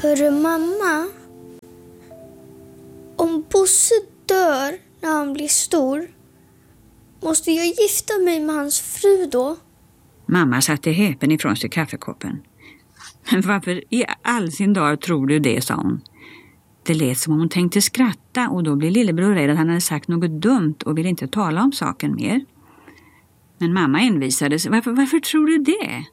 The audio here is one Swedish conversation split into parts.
Hörru mamma, om Bosse dör när han blir stor, måste jag gifta mig med hans fru då? Mamma satte häpen ifrån sig kaffekoppen. Varför i all sin dag tror du det, sa hon. Det lät som om hon tänkte skratta och då blev lillebror rädd att han hade sagt något dumt och ville inte tala om saken mer. Men mamma envisades. Varför tror du det?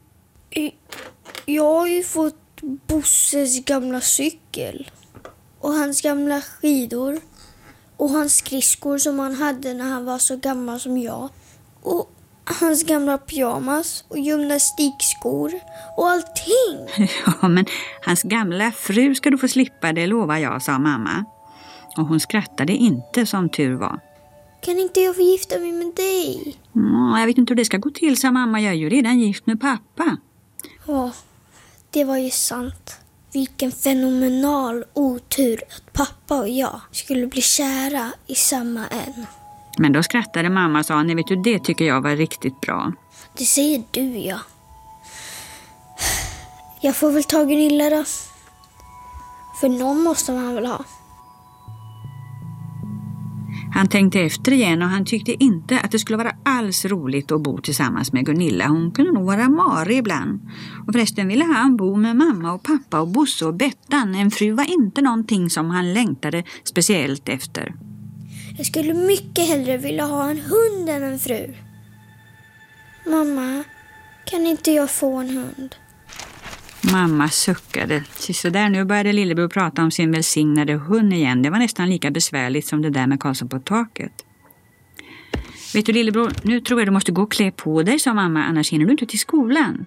Jag har ju fått Bosses gamla cykel och hans gamla skidor och hans skridskor som han hade när han var så gammal som jag och hans gamla pyjamas och gymnastikskor och allting. Ja, men hans gamla fru ska du få slippa, det lovar jag, sa mamma. Och hon skrattade inte, som tur var. Kan inte jag få gifta mig med dig? Jag vet inte hur det ska gå till, sa mamma. Jag är ju redan gift med pappa. Ja, det var ju sant. Vilken fenomenal otur att pappa och jag skulle bli kära i samma en. Men då skrattade mamma och sa, nej vet du, det tycker jag var riktigt bra. Det säger du, ja. Jag får väl ta Gunilla då. För någon måste man väl ha. Han tänkte efter igen och han tyckte inte att det skulle vara alls roligt att bo tillsammans med Gunilla. Hon kunde nog vara marig ibland. Och förresten ville han bo med mamma och pappa och Bosse och Bettan. En fru var inte någonting som han längtade speciellt efter. Jag skulle mycket hellre vilja ha en hund än en fru. Mamma, kan inte jag få en hund? Mamma suckade. Så där, nu började lillebror prata om sin välsignade hund igen. Det var nästan lika besvärligt som det där med Karlsson på taket. Vet du lillebror, nu tror jag du måste gå och klä på dig, sa mamma, annars hinner du inte till skolan.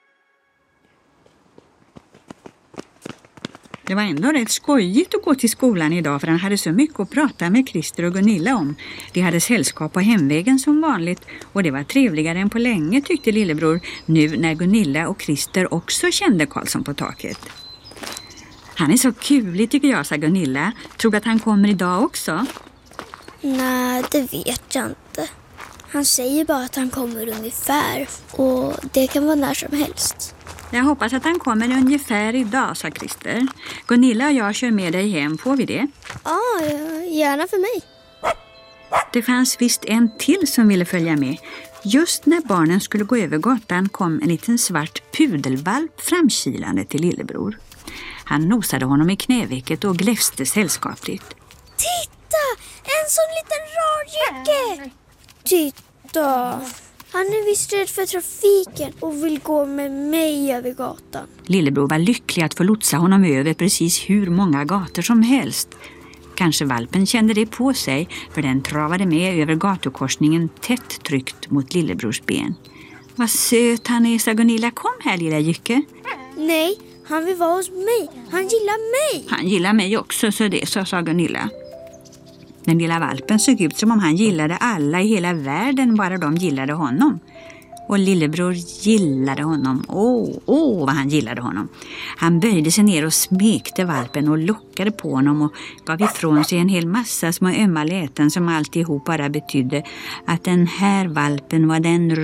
Det var ändå rätt skojigt att gå till skolan idag för han hade så mycket att prata med Christer och Gunilla om. De hade sällskap på hemvägen som vanligt och det var trevligare än på länge, tyckte lillebror, nu när Gunilla och Christer också kände Karlsson på taket. Han är så kulig tycker jag, sa Gunilla. Tror du att han kommer idag också? Nej, det vet jag inte. Han säger bara att han kommer ungefär och det kan vara när som helst. Jag hoppas att han kommer ungefär idag, sa Christer. Gunilla och jag kör med dig hem, får vi det? Ja, gärna för mig. Det fanns visst en till som ville följa med. Just när barnen skulle gå över gatan kom en liten svart pudelvalp framkilande till lillebror. Han nosade honom i knävecket och gläfste sällskapligt. Titta! En sån liten rar jycke! Titta! Han är visst rädd för trafiken och vill gå med mig över gatan. Lillebror var lycklig att få lotsa honom över precis hur många gator som helst. Kanske valpen kände det på sig, för den travade med över gatukorsningen tätt tryckt mot lillebrors ben. Vad söt han är, sa Gunilla. Kom här, lilla jycke. Nej, han vill vara hos mig. Han gillar mig. Han gillar mig också, så det, sa Gunilla. Den lilla valpen såg ut som om han gillade alla i hela världen, bara de gillade honom. Och lillebror gillade honom. Åh, vad han gillade honom. Han böjde sig ner och smekte valpen och lockade på honom och gav ifrån sig en hel massa små ömma läten som alltihop bara betydde att den här valpen var den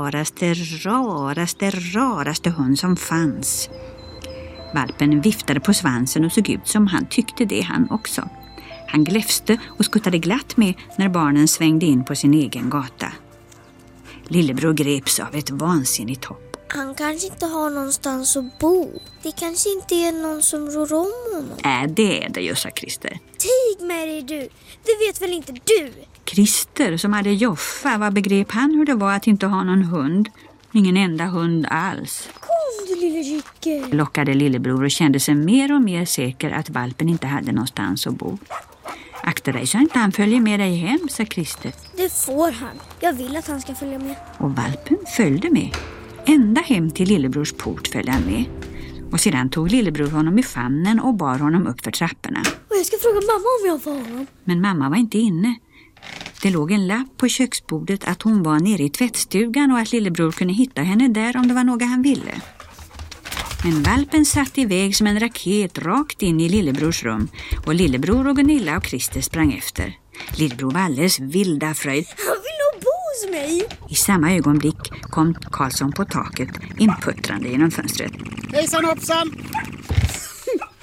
raraste hund som fanns. Valpen viftade på svansen och såg ut som han tyckte det han också. Han gläfste och skuttade glatt med när barnen svängde in på sin egen gata. Lillebror greps av ett vansinnigt hopp. Han kanske inte har någonstans att bo. Det kanske inte är någon som rår om honom. Det är det ju, sa Christer. Tig med dig du! Det vet väl inte du? Christer som hade Joffa, vad begrep han hur det var att inte ha någon hund? Ingen enda hund alls. Kom du lilla jycke! Lockade lillebror och kände sig mer och mer säker att valpen inte hade någonstans att bo. Akta dig så inte han följer med dig hem, sa Christer. Det får han. Jag vill att han ska följa med. Och valpen följde med. Ända hem till lillebrors port följde han med. Och sedan tog lillebror honom i famnen och bar honom upp för trapporna. Och jag ska fråga mamma om jag får honom. Men mamma var inte inne. Det låg en lapp på köksbordet att hon var nere i tvättstugan och att lillebror kunde hitta henne där om det var något han ville. Men valpen satt iväg som en raket rakt in i lillebrors rum och lillebror och Gunilla och Christer sprang efter. Lillebror var alldeles vilda fröjd. Han vill nog bo hos mig. I samma ögonblick kom Karlsson på taket inputtrande genom fönstret. Hejsan hoppsan!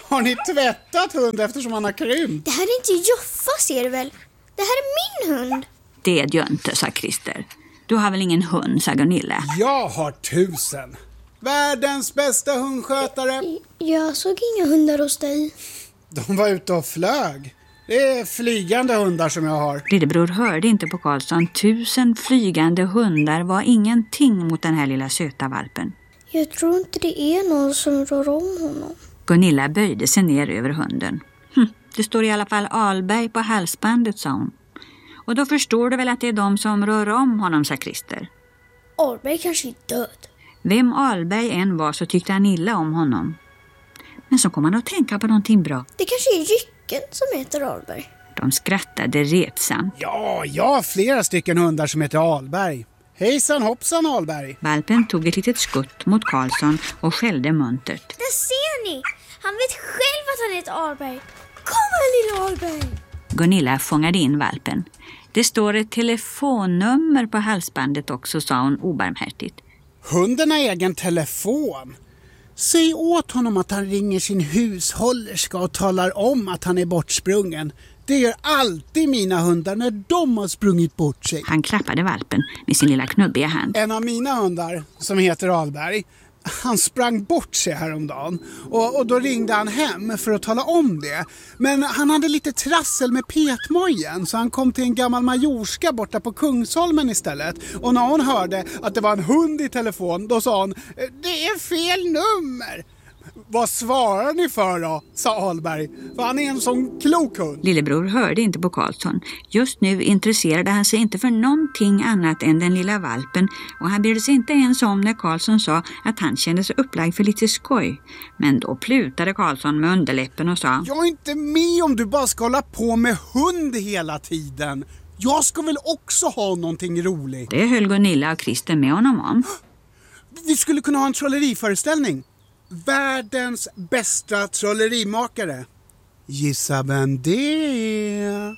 Har ni tvättat hund eftersom han har krympt? Det här är inte Joffa, ser du väl? Det här är min hund. Det är ju inte, sa Christer. Du har väl ingen hund, sa Gunilla. Jag har 1000. Världens bästa hundskötare. Jag såg inga hundar hos dig. De var ute och flög. Det är flygande hundar som jag har. Lillebror hörde inte på Karlsson. 1000 flygande hundar var ingenting mot den här lilla söta valpen. Jag tror inte det är någon som rör om honom. Gunilla böjde sig ner över hunden. Det står i alla fall Alberg på halsbandet, sa hon. Och då förstår du väl att det är de som rör om honom, sa Christer. Alberg kanske är död. Vem Alberg än var så tyckte han illa om honom. Men så kom han att tänka på någonting bra. Det kanske är Rycken som heter Alberg. De skrattade retsamt. Ja, jag har flera stycken hundar som heter Alberg. Hejsan hoppsan Alberg. Valpen tog ett litet skutt mot Karlsson och skällde muntert. Där ser ni! Han vet själv att han heter Alberg. Kom här, lilla Alberg! Gunilla fångade in valpen. Det står ett telefonnummer på halsbandet också, sa hon obarmhärtigt. Hunden har egen telefon. Säg åt honom att han ringer sin hushållerska och talar om att han är bortsprungen. Det gör alltid mina hundar när de har sprungit bort sig. Han klappade valpen med sin lilla knubbiga hand. En av mina hundar, som heter Alberg, han sprang bort sig häromdagen. Och då ringde han hem för att tala om det. Men han hade lite trassel med petmojen, så han kom till en gammal majorska borta på Kungsholmen istället. Och när hon hörde att det var en hund i telefon, då sa hon: det är fel nummer. Vad svarar ni för då, sa Alberg, för han är en sån klok hund. Lillebror hörde inte på Karlsson. Just nu intresserade han sig inte för någonting annat än den lilla valpen, och han brydde sig inte ens om när Karlsson sa att han kände sig upplagd för lite skoj. Men då plutade Karlsson med underläppen och sa: jag är inte med om du bara ska hålla på med hund hela tiden. Jag ska väl också ha någonting roligt. Det höll Gunilla och Christer med honom om. Vi skulle kunna ha en trolleriföreställning. Världens bästa trollerimakare. Gissa vem det är?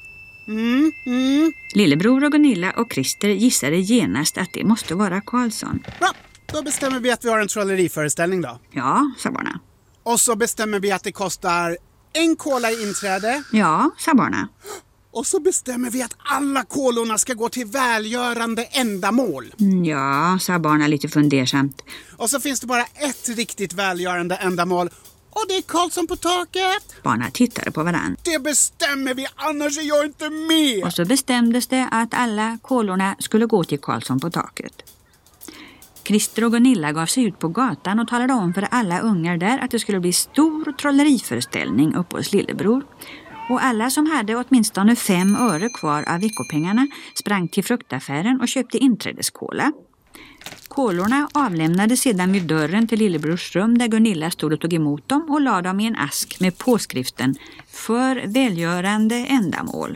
Lillebror och Gunilla och Christer gissade genast att det måste vara Karlsson. Bra, då bestämmer vi att vi har en trolleriföreställning då. Ja, sa barna. Och så bestämmer vi att det kostar 1 kola i inträde. Ja, sa barna. Och så bestämmer vi att alla kolorna ska gå till välgörande ändamål. Ja, sa barna lite fundersamt. Och så finns det bara ett riktigt välgörande ändamål. Och det är Karlsson på taket. Barna tittade på varann. Det bestämmer vi, annars är jag inte med. Och så bestämdes det att alla kolorna skulle gå till Karlsson på taket. Christer och Gunilla gav sig ut på gatan och talade om för alla ungar där att det skulle bli stor trolleriföreställning uppe hos Lillebror. Och alla som hade åtminstone 5 öre kvar av veckopengarna sprang till fruktaffären och köpte inträdeskola. Kolorna avlämnades sedan vid dörren till Lillebrors rum där Gunilla stod och tog emot dem och lade dem i en ask med påskriften för välgörande ändamål.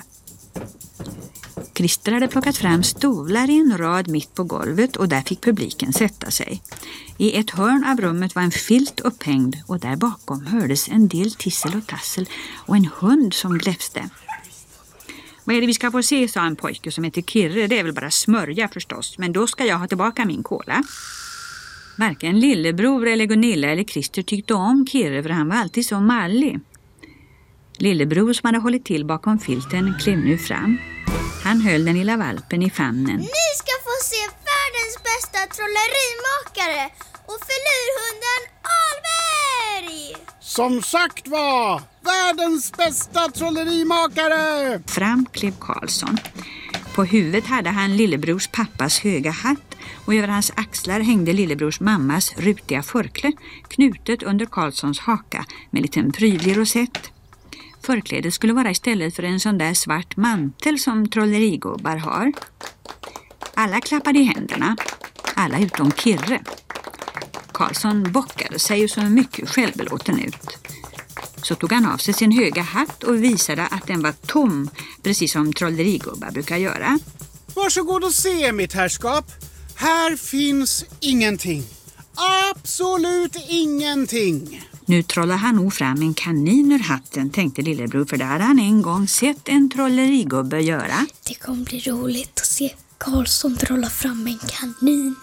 Christer hade plockat fram stolar i en rad mitt på golvet och där fick publiken sätta sig. I ett hörn av rummet var en filt upphängd och där bakom hördes en del tissel och tassel och en hund som gläfste. Vad är det vi ska få se, sa en pojke som heter Kirre. Det är väl bara smörja förstås, men då ska jag ha tillbaka min kola. Varken Lillebror eller Gunilla eller Christer tyckte om Kirre för han var alltid så mallig. Lillebror som hade hållit till bakom filten klev nu fram. Han höll den lilla valpen i famnen. Ni ska få se världens bästa trollerimakare och förlurhunden Alberg! Som sagt var, världens bästa trollerimakare! Fram klev Karlsson. På huvudet hade han Lillebrors pappas höga hatt och över hans axlar hängde Lillebrors mammas rutiga förkle knutet under Karlssons haka med en liten prydlig rosett. Förklädet skulle vara istället för en sån där svart mantel som trollerigubbar har. Alla klappade i händerna, alla utom Kirre. Karlsson bockade sig och så mycket självbelåten ut. Så tog han av sig sin höga hatt och visade att den var tom, precis som trollerigubbar brukar göra. Varsågod och se, mitt herrskap. Här finns ingenting. Absolut ingenting. Nu trollade han nog fram en kanin ur hatten, tänkte Lillebror, för där hade han en gång sett en trollerigubbe göra. Det kommer bli roligt att se Karlsson trolla fram en kanin.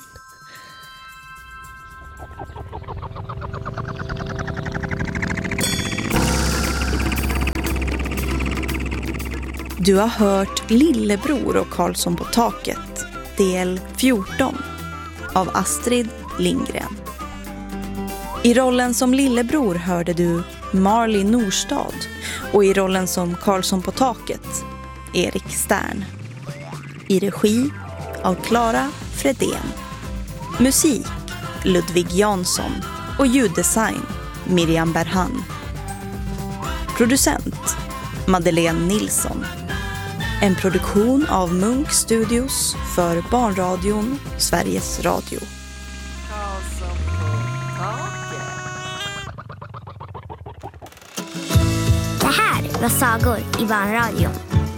Du har hört Lillebror och Karlsson på taket, del 14 av Astrid Lindgren. I rollen som Lillebror hörde du Marley Norstad och i rollen som Karlsson på taket, Erik Stern. I regi av Clara Fredén. Musik Ludvig Jansson och ljuddesign Miriam Berhan. Producent Madeleine Nilsson. En produktion av Munk Studios för Barnradion, Sveriges Radio. Det här var sagor i Barnradion.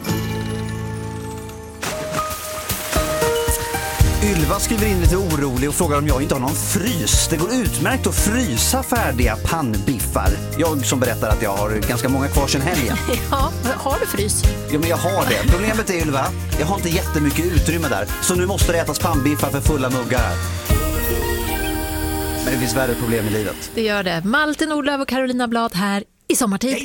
Ylva skriver in lite orolig och frågar om jag inte har någon frys. Det går utmärkt att frysa färdiga pannbiffar. Jag som berättar att jag har ganska många kvar sedan helgen. Ja, har du frys? Ja, men jag har det. Problemet är, Ylva, jag har inte jättemycket utrymme där. Så nu måste det ätas pannbiffar för fulla muggar här. Men det finns värre problem i livet. Det gör det. Malte Nordlöf och Carolina Blad här i Sommartid.